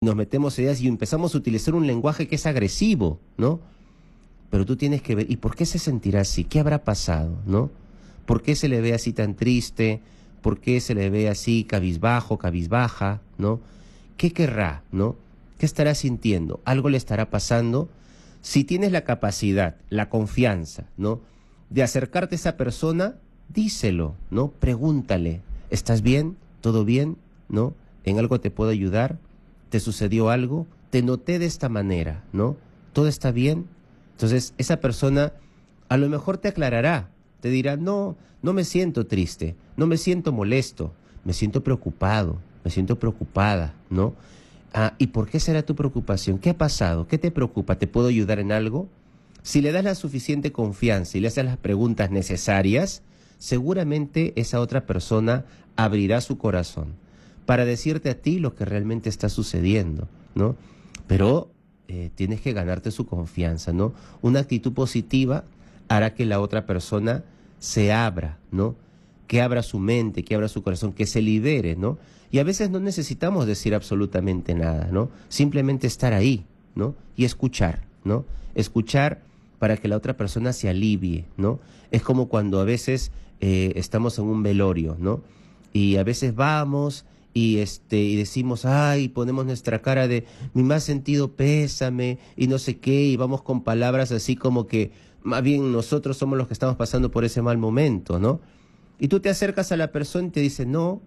nos metemos ideas y empezamos a utilizar un lenguaje que es agresivo, ¿no? Pero tú tienes que ver, ¿y por qué se sentirá así? ¿Qué habrá pasado, no? ¿Por qué se le ve así tan triste? ¿Por qué se le ve así cabizbajo, cabizbaja, no? ¿Qué querrá, no? ¿Qué estará sintiendo? ¿Algo le estará pasando? Si tienes la capacidad, la confianza, ¿no?, de acercarte a esa persona, díselo, ¿no? Pregúntale, ¿estás bien? ¿Todo bien? ¿No? ¿En algo te puedo ayudar? ¿Te sucedió algo? Te noté de esta manera, ¿no? ¿Todo está bien? Entonces, esa persona a lo mejor te aclarará, te dirá, no, no me siento triste, no me siento molesto, me siento preocupado, me siento preocupada, ¿no? Ah, ¿y por qué será tu preocupación? ¿Qué ha pasado? ¿Qué te preocupa? ¿Te puedo ayudar en algo? Si le das la suficiente confianza y le haces las preguntas necesarias, seguramente esa otra persona abrirá su corazón para decirte a ti lo que realmente está sucediendo, ¿no? Pero tienes que ganarte su confianza, ¿no? Una actitud positiva hará que la otra persona se abra, ¿no? Que abra su mente, que abra su corazón, que se libere, ¿no? Y a veces no necesitamos decir absolutamente nada, ¿no? Simplemente estar ahí, ¿no? Y escuchar, ¿no? Escuchar para que la otra persona se alivie, ¿no? Es como cuando a veces estamos en un velorio, ¿no? Y a veces vamos y decimos, ay, ponemos nuestra cara de mi más sentido pésame y no sé qué, y vamos con palabras así como que más bien nosotros somos los que estamos pasando por ese mal momento, ¿no? Y tú te acercas a la persona y te dice, no,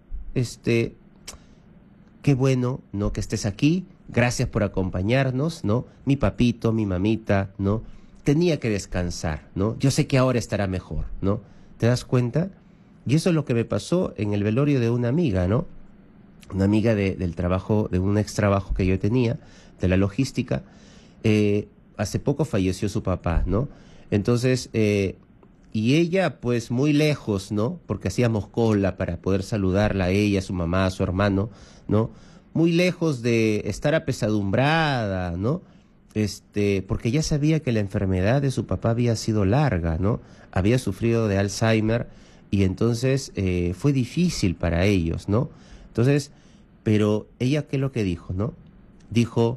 qué bueno, ¿no?, que estés aquí, gracias por acompañarnos, ¿no? Mi papito, mi mamita, ¿no? Tenía que descansar, ¿no? Yo sé que ahora estará mejor, ¿no? ¿Te das cuenta? Y eso es lo que me pasó en el velorio de una amiga, ¿no? Una amiga del trabajo, de un ex trabajo que yo tenía, de la logística. Hace poco falleció su papá, ¿no? Entonces, y ella, pues, muy lejos, ¿no? Porque hacíamos cola para poder saludarla a ella, a su mamá, a su hermano, ¿no? Muy lejos de estar apesadumbrada, ¿no? Porque ya sabía que la enfermedad de su papá había sido larga, ¿no? Había sufrido de Alzheimer y entonces fue difícil para ellos, ¿no? Entonces, pero ella, ¿qué es lo que dijo, no? Dijo,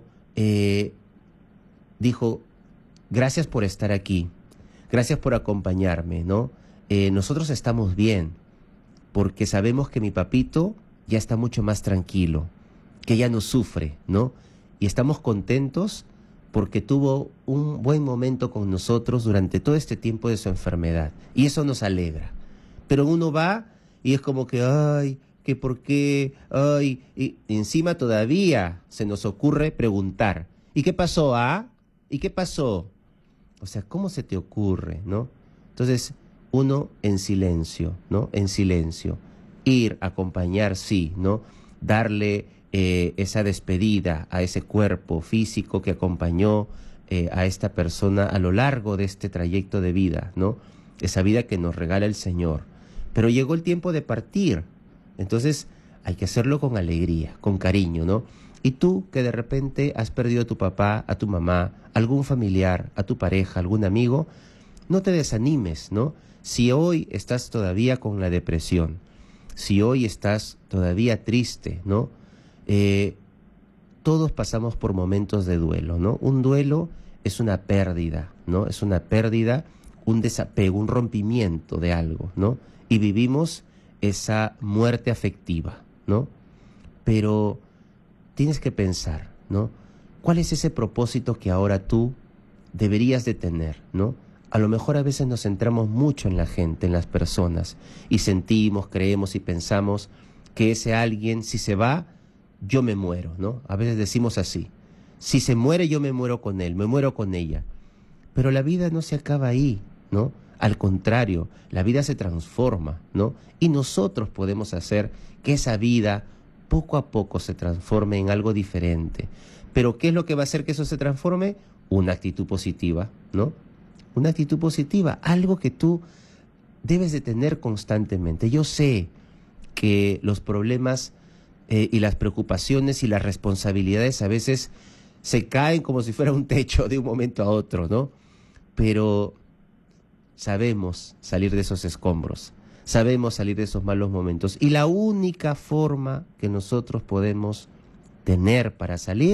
gracias por estar aquí, gracias por acompañarme, ¿no? Nosotros estamos bien, porque sabemos que mi papito ya está mucho más tranquilo, que ya no sufre, ¿no? Y estamos contentos porque tuvo un buen momento con nosotros durante todo este tiempo de su enfermedad. Y eso nos alegra. Pero uno va y es como que, ay, que por qué, ay, y encima todavía se nos ocurre preguntar, ¿y qué pasó, ah? ¿Y qué pasó? O sea, ¿cómo se te ocurre, no? Entonces, uno en silencio, ¿no? En silencio. Ir, acompañar, sí, ¿no? Darle esa despedida a ese cuerpo físico que acompañó a esta persona a lo largo de este trayecto de vida, ¿no? Esa vida que nos regala el Señor. Pero llegó el tiempo de partir. Entonces, hay que hacerlo con alegría, con cariño, ¿no? Y tú, que de repente has perdido a tu papá, a tu mamá, algún familiar, a tu pareja, algún amigo, no te desanimes, ¿no? Si hoy estás todavía con la depresión, si hoy estás todavía triste, ¿no? Todos pasamos por momentos de duelo, ¿no? Un duelo es una pérdida, ¿no? Es una pérdida, un desapego, un rompimiento de algo, ¿no? Y vivimos esa muerte afectiva, ¿no? Pero tienes que pensar, ¿no? ¿Cuál es ese propósito que ahora tú deberías de tener, ¿no? A lo mejor a veces nos centramos mucho en la gente, en las personas, y sentimos, creemos y pensamos que ese alguien, si se va, yo me muero, ¿no? A veces decimos así, si se muere yo me muero con él, me muero con ella. Pero la vida no se acaba ahí, ¿no? Al contrario, la vida se transforma, ¿no? Y nosotros podemos hacer que esa vida poco a poco se transforme en algo diferente. Pero ¿qué es lo que va a hacer que eso se transforme? Una actitud positiva, ¿no? Una actitud positiva, algo que tú debes de tener constantemente. Yo sé que los problemas y las preocupaciones y las responsabilidades a veces se caen como si fuera un techo de un momento a otro, ¿no? Pero sabemos salir de esos escombros, sabemos salir de esos malos momentos. Y la única forma que nosotros podemos tener para salir